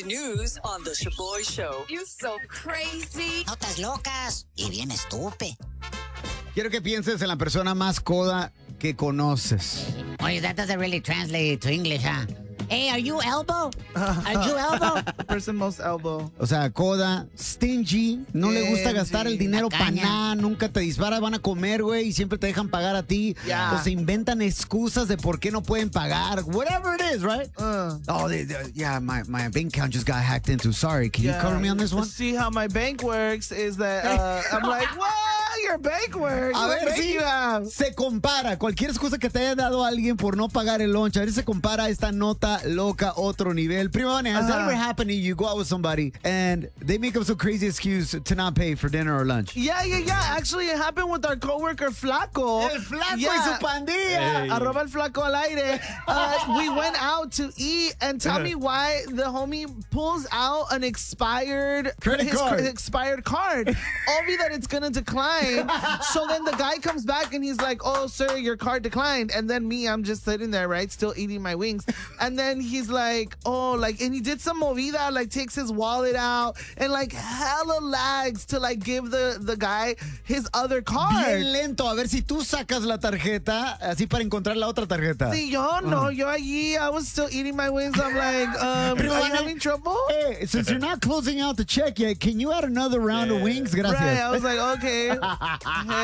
news on The Shaboy Show. You so crazy. Notas locas y bien estúpido. Quiero que pienses en la persona más coda que conoces. Oye, that doesn't really translate to English, huh? Hey, are you elbow? Are you elbow? Person most elbow. O sea, coda, stingy, no le gusta gastar el dinero para Tacaña. nada, nunca te dispara, van a comer, güey, y siempre te dejan pagar a ti. Yeah. O se inventan excusas de por qué no pueden pagar. Whatever it is, right? Oh, yeah, my bank account just got hacked into. Sorry, can you cover me on this one? See how my bank works is that I'm like, what? Your bank works. A What ver bank si you have? se compara. Cualquier excusa que te haya dado alguien por no pagar el lunch, a ver si se compara esta nota loca otro nivel. Prima Vane, has that ever happened to you? You go out with somebody and they make up some crazy excuse to not pay for dinner or lunch. Yeah. Actually, it happened with our coworker Flaco. El flaco y su pandilla. Arroba el flaco al aire. We went out to eat, and tell me why the homie pulls out an expired Credit card. expired card. Only that it's gonna decline. So then the guy comes back and he's like, "Oh, sir, your card declined." And then I'm just sitting there, right, still eating my wings. And then he's like, "Oh, like," and he did some movida, like takes his wallet out and like hella lags to like give the guy his other card. Bien lento, a ver si tú sacas la tarjeta así para encontrar la otra tarjeta. Sí, yo no, yo allí, I was still eating my wings. I'm like, are you having trouble? Hey, since you're not closing out the check yet, can you add another round of wings? Gracias. Right, I was like, okay.